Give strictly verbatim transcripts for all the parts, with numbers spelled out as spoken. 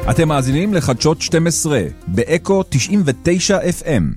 אתם מאזינים לחדשות שתים עשרה, באקו תשעים ותשע אף אם.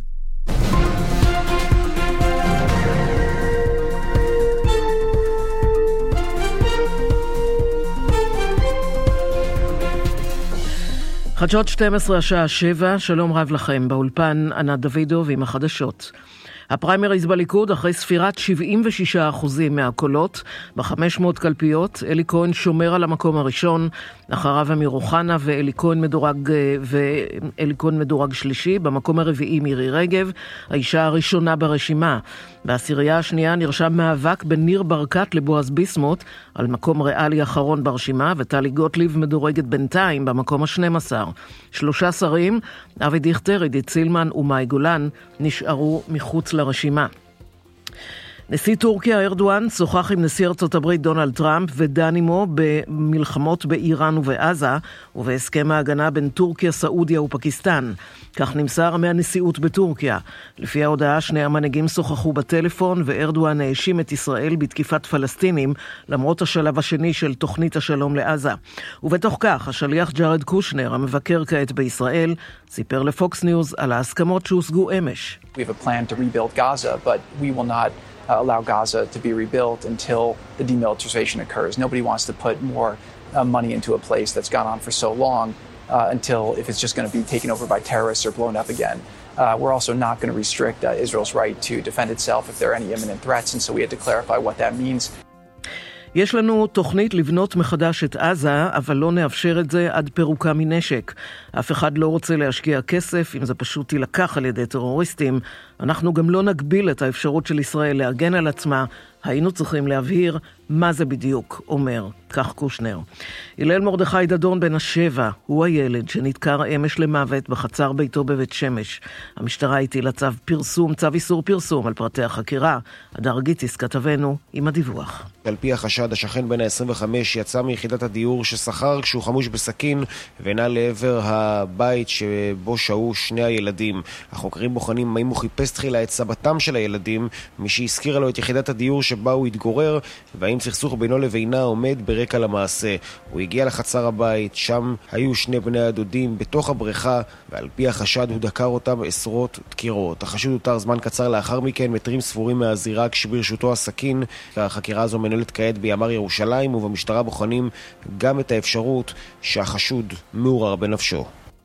חדשות שתים עשרה השעה שבע, שלום רב לכם, באולפן ענת דוידוב עם החדשות. הפריימריז בליכוד אחרי ספירת שבעים ושישה אחוזים מהקולות ב-חמש מאות קלפיות. אלי כהן שומר על המקום הראשון, אחריו אמיר אוחנה ואלי כהן מדורג ואלי כהן מדורג שלישי. במקום הרביעי מירי רגב, האישה הראשונה ברשימה. בעשירייה השנייה נרשם מאבק בין ניר ברקת לבועז ביסמוט על מקום ריאלי אחרון ברשימה, וטלי גוטליב מדורגת בינתיים במקום ה-שנים עשר. שלושה שרים, אבי דיכטר, עידית סילמן ומאי גולן, נשארו מחוץ לרשימה. נשיא טורקיה ארדואן שוחח עם נשיא ארצות הברית דונלד טראמפ ודן עמו במלחמות באיראן ובעזה ובהסכם ההגנה בין טורקיה, סעודיה ופקיסטן. כך נמסר מהנשיאות בטורקיה. לפי ההודעה, שני המנהיגים שוחחו בטלפון, וארדואן האשים את ישראל בתקיפת פלסטינים למרות השלב השני של תוכנית השלום לעזה. ובתוך כך, השליח ג'ארד קושנר, המבקר כעת בישראל, סיפר לפוקס ניוז על ההסכמות שהושגו אמש. We have a plan to rebuild Gaza, but we will not Uh, allow Gaza to be rebuilt until the demilitarization occurs. Nobody wants to put more uh, money into a place that's gone on for so long uh, until if it's just going to be taken over by terrorists or blown up again. Uh, we're also not going to restrict uh, Israel's right to defend itself if there are any imminent threats, and so we had to clarify what that means. יש לנו תוכנית לבנות מחדש את עזה, אבל לא נאפשר את זה עד פירוקה מנשק. אף אחד לא רוצה להשקיע כסף, אם זה פשוט ילקח על ידי טרוריסטים. אנחנו גם לא נגביל את האפשרות של ישראל להגן על עצמה. היינו צריכים להבהיר מה זה בדיוק, אומר, כך קושנר. הלל מרדכי דדון בן השבע, הוא הילד שנדקר אמש למוות בחצר ביתו בבית שמש. המשטרה הטילה צו פרסום, צו איסור פרסום על פרטי החקירה. הדר גיציס כתבנו עם הדיווח. על פי החשד, השכן בן ה-עשרים וחמש יצא מיחידת הדיור ששכר כשהוא חמוש בסכין ונע לעבר הבית שבו שהו שני הילדים. החוקרים בוחנים האם הוא חיפש תחילה את סבתם של הילדים, מי שהזכירה לו את יחידת הדיור שבה הוא התגורר, והאם סכסוך בינו לבינה עומד ברקע למעשה. הוא הגיע לחצר הבית, שם היו שני בני הדודים בתוך הבריכה, ועל פי החשד הוא דקר אותם עשרות דקירות. החשוד הותר זמן קצר לאחר מכן, מטרים ספורים מהזירה כשברשותו הסכין. החקירה הזו מנהלת כעת בימ"ר ירושלים, ובמשטרה בוחנים גם את האפשרות שהחשוד מעורער בנפשו.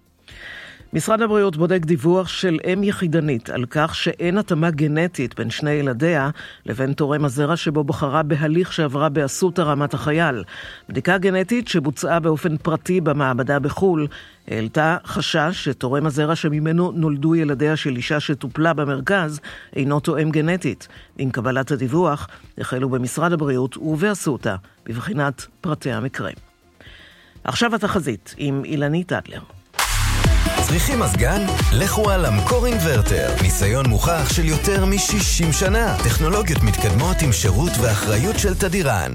משרד הבריאות בודק דיווח של אם יחידנית על כך שאין התאמה גנטית בין שני ילדיה לבין תורם הזרע שבו בחרה בהליך שעברה באסותא רמת החייל. בדיקה גנטית שבוצעה באופן פרטי במעבדה בחול העלתה חשש שתורם הזרע שממנו נולדו ילדיה של אישה שטופלה במרכז אינו תואם גנטית. עם קבלת הדיווח החלו במשרד הבריאות ובאסותא בבחינת פרטי המקרה. עכשיו התחזית עם אילנית אדלר. צריכים מסגן? לכו על המקור אינברטר. ניסיון מוכח של יותר מ-שישים שנה. טכנולוגיות מתקדמות עם שירות ואחריות של תדירן.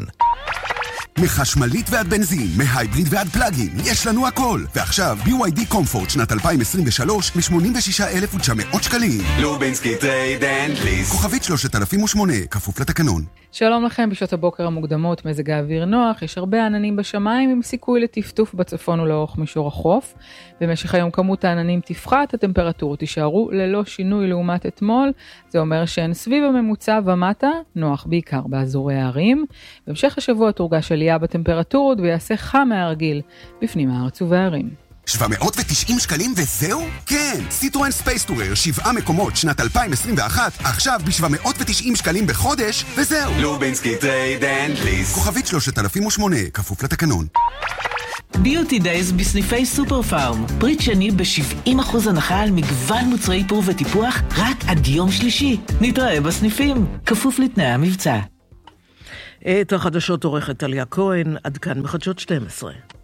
מחשמלית ועד בנזין, מהייבריד ועד פלאגין, יש לנו הכל. ועכשיו בי וואי די קומפורט שנת אלפיים עשרים ושלוש ב-שמונים ושישה אלף ותשע מאות שקלים. לובינסקי טרייד אנד ליס. כוכבית שלושת אלפים ושמונה, כפוף לתקנון. שלום לכם, בשעות הבוקר המוקדמות מזג האוויר נוח, יש הרבה עננים בשמיים עם סיכוי לטפטוף בצפון ולאורך מישור החוף. במשך היום כמות העננים תפחת, הטמפרטורות יישארו ללא שינוי לעומת אתמול, זה אומר שהן סביב הממוצע ומטה, נוח בעיקר באזורי הערים. בהמשך השבוע תורגש עלייה בטמפרטורות ויעשה חם מהרגיל בפנים הארץ ובערים. שבע מאות ותשעים שקלים וזהו? כן, סיטרואן ספייס טורר, שבעה מקומות שנת אלפיים עשרים ואחת, עכשיו ב-שבע מאות ותשעים שקלים בחודש וזהו. לובינסקי טרייד אנד ליס. כוכבית שלושת אלפים ושמונה, כפוף לתקנון. ביוטי דייז בסניפי סופר פארם. פריט שני ב-שבעים אחוז הנחה על מגוון מוצרי איפור וטיפוח רק עד יום שלישי. נתראה בסניפים, כפוף לתנאי המבצע. את החדשות עורכת טליה כהן, עד כאן בחדשות שתים עשרה.